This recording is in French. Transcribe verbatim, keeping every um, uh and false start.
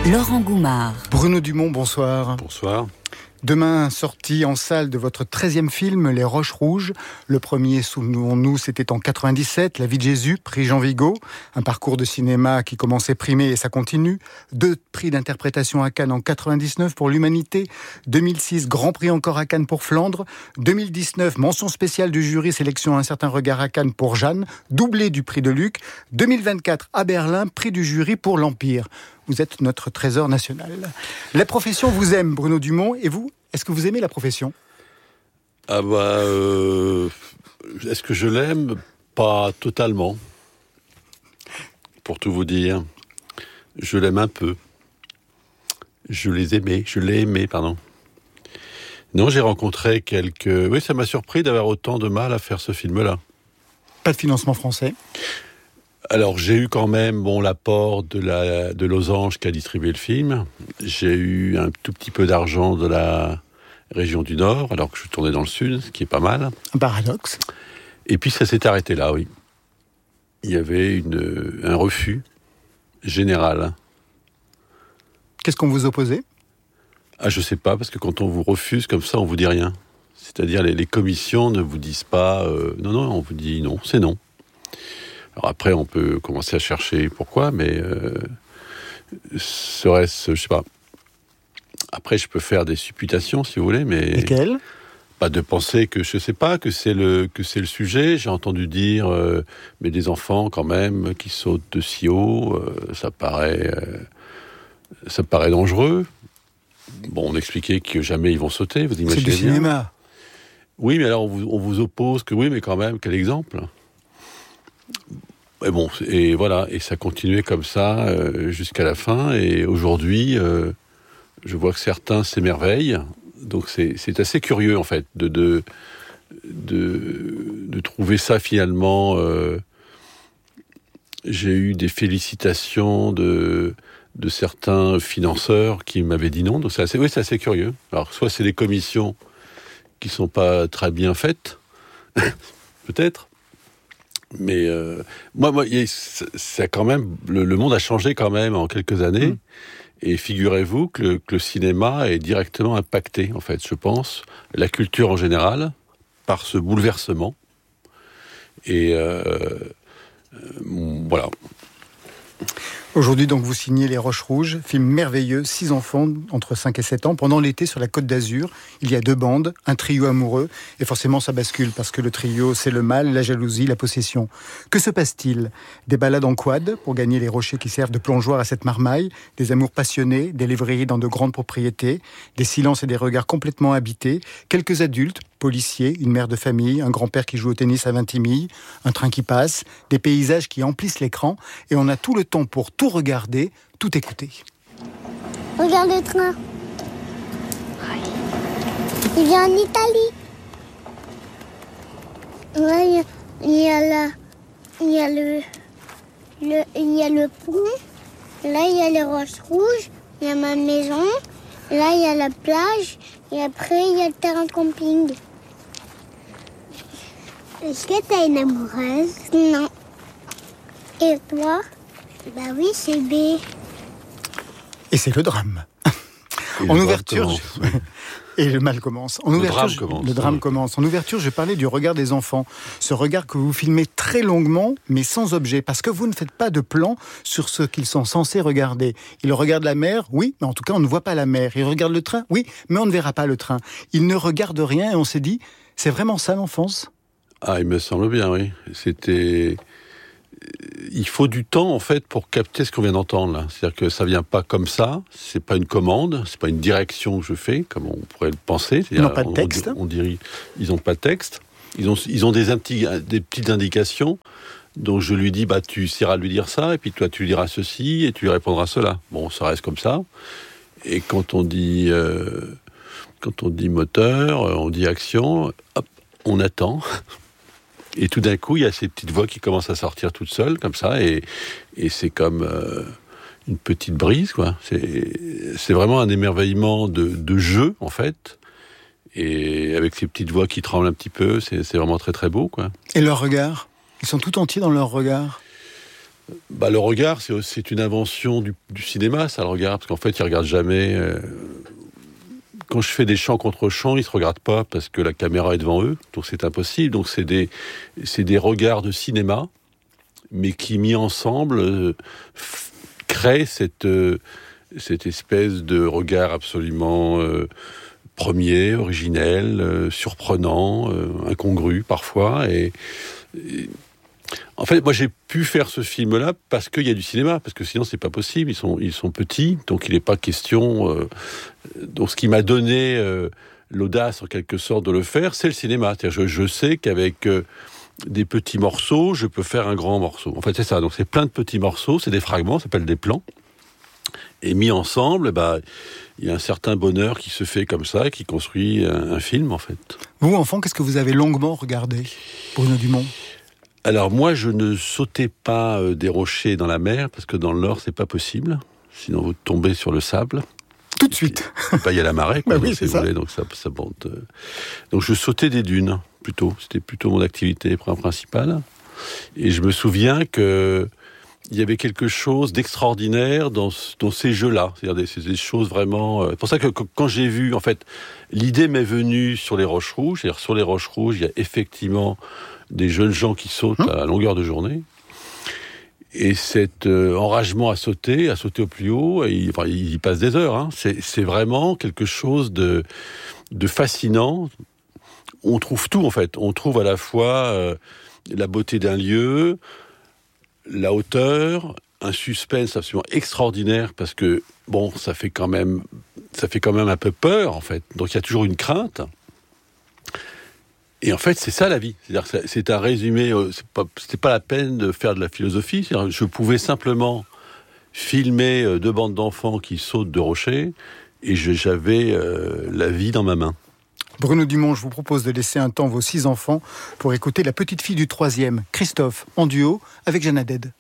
Laurent Goumard. Bruno Dumont, bonsoir. Bonsoir. Demain, sortie en salle de votre treizième film, Les Roches Rouges. Le premier, souvenons-nous, c'était en quatre-vingt-dix-sept, La vie de Jésus, prix Jean Vigo. Un parcours de cinéma qui commençait primé et ça continue. Deux prix d'interprétation à Cannes en quatre-vingt-dix-neuf pour l'Humanité. deux mille six, Grand Prix encore à Cannes pour Flandre. deux mille dix-neuf, mention spéciale du jury, sélection Un certain regard à Cannes pour Jeanne. Doublé du prix de Luc. deux mille vingt-quatre, à Berlin, prix du jury pour L'Empire. Vous êtes notre trésor national. La profession vous aime, Bruno Dumont, et vous, est-ce que vous aimez la profession ? Ah bah, euh, est-ce que je l'aime ? Pas totalement. Pour tout vous dire, je l'aime un peu. Je les aimais, je l'ai aimé, pardon. Non, j'ai rencontré quelques... Oui, ça m'a surpris d'avoir autant de mal à faire ce film-là. Pas de financement français ? Alors, j'ai eu quand même bon, l'apport de, la, de Losange qui a distribué le film. J'ai eu un tout petit peu d'argent de la région du Nord, alors que je tournais dans le Sud, ce qui est pas mal. Un paradoxe. Et puis, ça s'est arrêté là, oui. Il y avait une, un refus général. Qu'est-ce qu'on vous opposait ? Ah, je sais pas, parce que quand on vous refuse comme ça, on vous dit rien. C'est-à-dire, les, les commissions ne vous disent pas... Euh, non, non, on vous dit non, c'est non. Alors après, on peut commencer à chercher pourquoi, mais euh, serait-ce, je sais pas. Après, je peux faire des supputations, si vous voulez, mais... Lesquelles ? Pas de penser que, je sais pas, que c'est le, que c'est le sujet. J'ai entendu dire, euh, mais des enfants, quand même, qui sautent de si haut, euh, ça paraît... Euh, ça paraît dangereux. Bon, on expliquait que jamais ils vont sauter, vous imaginez bien. C'est du cinéma. Oui, mais alors on vous, on vous oppose que oui, mais quand même, quel exemple ? Et bon, et voilà, et ça continuait comme ça euh, jusqu'à la fin. Et aujourd'hui, euh, je vois que certains s'émerveillent. Donc c'est, c'est assez curieux en fait de de de, de trouver ça finalement. Euh, j'ai eu des félicitations de de certains financeurs qui m'avaient dit non. Donc c'est assez, oui, c'est assez curieux. Alors soit c'est les commissions qui sont pas très bien faites, peut-être. Mais euh, moi, moi, c'est quand même le, le monde a changé quand même en quelques années. Mmh. Et figurez-vous que le, que le cinéma est directement impacté, en fait, je pense, la culture en général, par ce bouleversement. Et euh, euh, voilà. Aujourd'hui, donc, vous signez Les Roches Rouges, film merveilleux, six enfants entre cinq et sept ans. Pendant l'été, sur la Côte d'Azur, il y a deux bandes, un trio amoureux, et forcément ça bascule, parce que le trio, c'est le mal, la jalousie, la possession. Que se passe-t-il ? Des balades en quad, pour gagner les rochers qui servent de plongeoir à cette marmaille, des amours passionnés, des lévreries dans de grandes propriétés, des silences et des regards complètement habités, quelques adultes, policiers, une mère de famille, un grand-père qui joue au tennis à Vintimille, un train qui passe, des paysages qui emplissent l'écran, et on a tout le temps pour tout regarder, tout écouter. Regarde le train. Il vient en Italie. Là, il y a, il y a, la, il y a le, le, il y a le pont. Là, il y a les roches rouges. Il y a ma maison. Là, il y a la plage. Et après, il y a le terrain de camping. Est-ce que t'as une amoureuse ? Non. Et toi ? Bah oui, c'est B. Et c'est le drame. Et en le ouverture, drame je... et le mal commence. En le ouverture, drame je... commence. Le drame ouais. commence. En ouverture, je parlais du regard des enfants. Ce regard que vous filmez très longuement, mais sans objet, parce que vous ne faites pas de plan sur ce qu'ils sont censés regarder. Ils regardent la mer, oui, mais en tout cas, on ne voit pas la mer. Ils regardent le train, oui, mais on ne verra pas le train. Ils ne regardent rien et on s'est dit, c'est vraiment ça l'enfance ? Ah, il me semble bien, oui. C'était... Il faut du temps, en fait, pour capter ce qu'on vient d'entendre, là. C'est-à-dire que ça vient pas comme ça, c'est pas une commande, c'est pas une direction que je fais, comme on pourrait le penser. Ils n'ont pas de texte. On, on dirait, ils n'ont pas de texte. Ils ont, ils ont des, inti, des petites indications. Donc je lui dis, bah, tu essaieras de lui dire ça, et puis toi, tu lui diras ceci, et tu lui répondras cela. Bon, ça reste comme ça. Et quand on dit, euh, quand on dit moteur, on dit action, hop, on attend. Et tout d'un coup, il y a ces petites voix qui commencent à sortir toutes seules, comme ça, et, et c'est comme euh, une petite brise, quoi. C'est, c'est vraiment un émerveillement de, de jeu, en fait, et avec ces petites voix qui tremblent un petit peu, c'est, c'est vraiment très très beau, quoi. Et leur regard ? Ils sont tout entiers dans leur regard ? Bah, le regard, c'est, c'est une invention du, du cinéma, ça, le regard, parce qu'en fait, ils ne regardent jamais. Euh... Quand je fais des chants contre chants, ils ne se regardent pas parce que la caméra est devant eux, donc c'est impossible. Donc c'est des, c'est des regards de cinéma, mais qui, mis ensemble, euh, f- créent cette, euh, cette espèce de regard absolument euh, premier, originel, euh, surprenant, euh, incongru parfois. Et, et en fait, moi, j'ai pu faire ce film-là parce qu'il y a du cinéma, parce que sinon, c'est pas possible. Ils sont, ils sont petits, donc il n'est pas question. Euh, donc, ce qui m'a donné euh, l'audace, en quelque sorte, de le faire, c'est le cinéma. C'est-à-dire, je, je sais qu'avec euh, des petits morceaux, je peux faire un grand morceau. En fait, c'est ça. Donc, c'est plein de petits morceaux, c'est des fragments, ça s'appelle des plans. Et mis ensemble, bah, il y a un certain bonheur qui se fait comme ça, qui construit un, un film, en fait. Vous, enfant, qu'est-ce que vous avez longuement regardé, Bruno Dumont ? Alors moi, je ne sautais pas euh, des rochers dans la mer, parce que dans le Nord, c'est pas possible. Sinon, vous tombez sur le sable. Tout de suite. Il y a la marée, quoi, bah oui, donc, c'est vous ça. voulez, donc ça, ça monte. Euh... Donc je sautais des dunes, plutôt. C'était plutôt mon activité principale. Et je me souviens que il y avait quelque chose d'extraordinaire dans, dans ces jeux-là. C'est-à-dire des, des choses vraiment... C'est pour ça que quand j'ai vu... En fait, l'idée m'est venue sur les Roches Rouges. C'est-à-dire sur les Roches Rouges, il y a effectivement des jeunes gens qui sautent à longueur de journée. Et cet euh, enragement à sauter, à sauter au plus haut, et, enfin, il y passe des heures. Hein. C'est, c'est vraiment quelque chose de, de fascinant. On trouve tout, en fait. On trouve à la fois euh, la beauté d'un lieu, la hauteur, un suspense absolument extraordinaire, parce que, bon, ça fait quand même, ça fait quand même un peu peur, en fait. Donc, il y a toujours une crainte. Et en fait, c'est ça la vie. C'est-à-dire que c'est un résumé. C'est pas, c'était pas la peine de faire de la philosophie. C'est-à-dire, je pouvais simplement filmer deux bandes d'enfants qui sautent de rochers, et je, j'avais euh, la vie dans ma main. Bruno Dumont, je vous propose de laisser un temps vos six enfants pour écouter la petite fille du troisième, Christophe, en duo avec Jeanne Haddad.